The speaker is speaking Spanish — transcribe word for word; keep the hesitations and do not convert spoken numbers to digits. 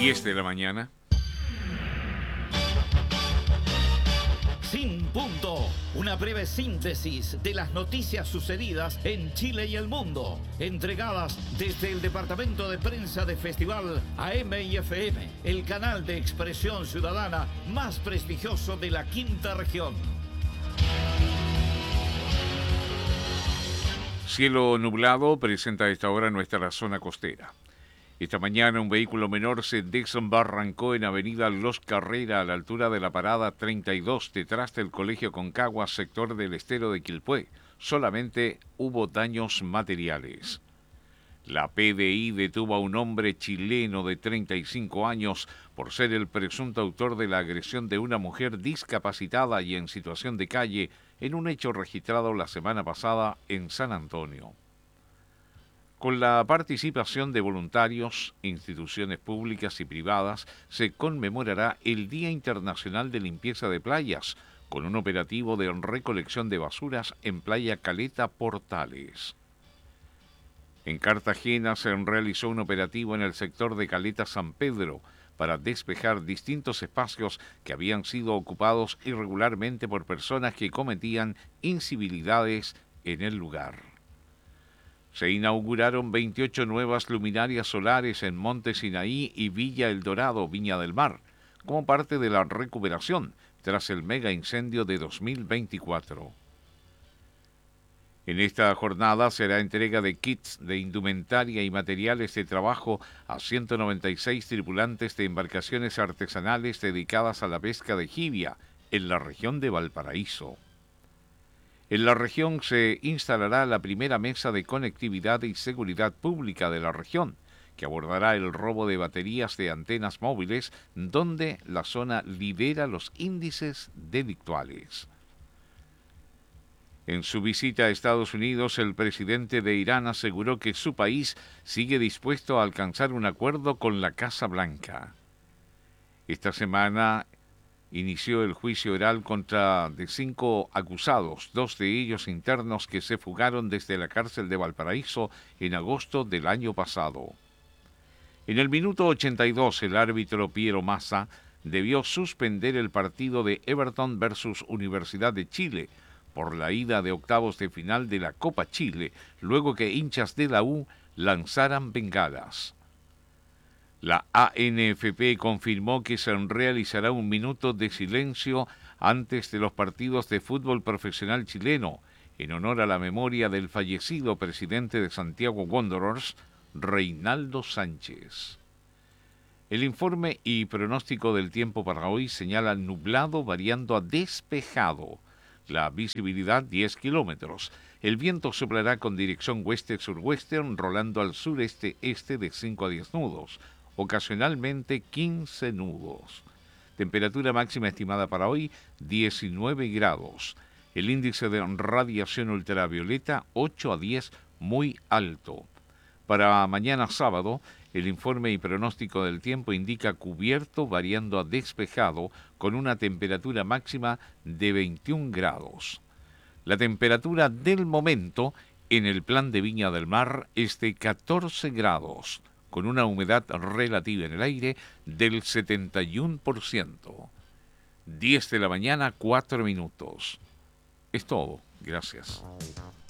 diez de la mañana. Sin punto, una breve síntesis de las noticias sucedidas en Chile y el mundo, entregadas desde el Departamento de Prensa de Festival A M y F M, el canal de expresión ciudadana más prestigioso de la quinta región. Cielo nublado presenta a esta hora nuestra zona costera. Esta mañana un vehículo menor se desembarrancó en Avenida Los Carrera a la altura de la parada treinta y dos detrás del Colegio Concagua, sector del Estero de Quilpué. Solamente hubo daños materiales. La P D I detuvo a un hombre chileno de treinta y cinco años por ser el presunto autor de la agresión de una mujer discapacitada y en situación de calle en un hecho registrado la semana pasada en San Antonio. Con la participación de voluntarios, instituciones públicas y privadas, se conmemorará el Día Internacional de Limpieza de Playas, con un operativo de recolección de basuras en Playa Caleta Portales. En Cartagena se realizó un operativo en el sector de Caleta San Pedro para despejar distintos espacios que habían sido ocupados irregularmente por personas que cometían incivilidades en el lugar. Se inauguraron veintiocho nuevas luminarias solares en Monte Sinaí y Villa El Dorado, Viña del Mar, como parte de la recuperación tras el mega incendio de dos mil veinticuatro. En esta jornada será entrega de kits de indumentaria y materiales de trabajo a ciento noventa y seis tripulantes de embarcaciones artesanales dedicadas a la pesca de jibia en la región de Valparaíso. En la región se instalará la primera mesa de conectividad y seguridad pública de la región, que abordará el robo de baterías de antenas móviles, donde la zona lidera los índices delictuales. En su visita a Estados Unidos, el presidente de Irán aseguró que su país sigue dispuesto a alcanzar un acuerdo con la Casa Blanca. Esta semana inició el juicio oral contra de cinco acusados, dos de ellos internos que se fugaron desde la cárcel de Valparaíso en agosto del año pasado. En el minuto ochenta y dos, el árbitro Piero Massa debió suspender el partido de Everton versus Universidad de Chile por la ida de octavos de final de la Copa Chile, luego que hinchas de la U lanzaran bengalas. La A N F P confirmó que se realizará un minuto de silencio antes de los partidos de fútbol profesional chileno, en honor a la memoria del fallecido presidente de Santiago Wanderers, Reinaldo Sánchez. El informe y pronóstico del tiempo para hoy señala nublado variando a despejado. La visibilidad diez kilómetros. El viento soplará con dirección oeste-sureste, rolando al sureste-este de cinco a diez nudos. Ocasionalmente quince nudos. Temperatura máxima estimada para hoy, diecinueve grados. El índice de radiación ultravioleta, ocho a diez, muy alto. Para mañana sábado, el informe y pronóstico del tiempo indica cubierto variando a despejado con una temperatura máxima de veintiún grados. La temperatura del momento en el plan de Viña del Mar es de catorce grados, con una humedad relativa en el aire del setenta y uno por ciento. diez de la mañana, cuatro minutos. Es todo. Gracias.